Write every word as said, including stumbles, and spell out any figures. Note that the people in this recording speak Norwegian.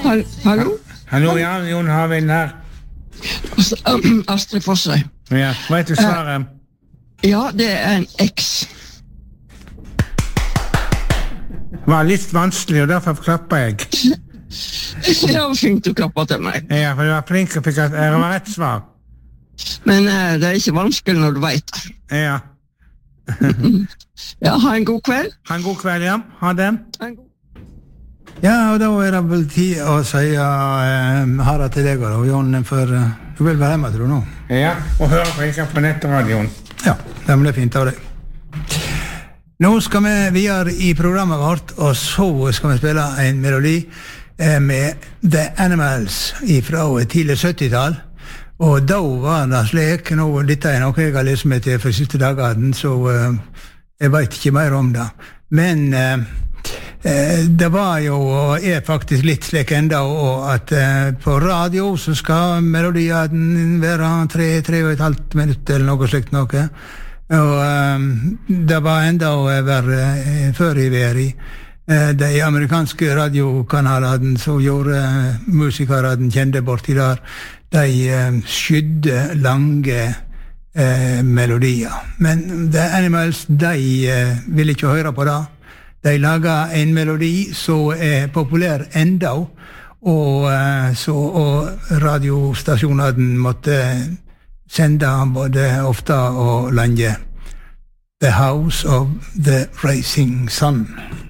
Hall- Hallo? Hallo, ja, Jon Havin her. Ast- um, Astrid Fossøy. Ja, vet du svaret? Ja, det er en X. Det var litt vanskelig, og derfor klapper jeg. Det var fint du klappet til meg. Ja, for du var flink og fikk at det var rett svar. Men eh, det er ikke vanskelig når du vet det. Ja. Ja, ha en god kveld. Ha en god kveld, ja. Ha det. Ha en god... Ja, og da er det vel tid å si uh, ha det til deg, og Jon, for uh, du vil være hjemme, tror du nå? Ja, og høre på ikke på nettradioen. Ja, det blir fint av deg. Nå skal vi videre i programmet vårt, og så skal vi spille en melodi eh, med The Animals fra tidlig syttital. Og da var det slik, nå, dette er noe jeg har lest meg til for siste dagene, så uh, jeg vet ikke mer om det. Men uh, uh, det var jo, og er faktisk litt slik enda, og at uh, på radio så skal melodien være tre, tre og et halvt minutt eller noe slikt noe. Og um, det var enda over uh, før i veri. Uh, de amerikanske radiokanalene som gjorde uh, musikerne kjente borti der, de uh, skydde lange uh, melodier. Men The Animals, de uh, ville ikke høre på det. De laget en melodi som er populær enda, og, uh, så, og radiostasjonene måtte sende både ofte og lenge. The House of the Rising Sun.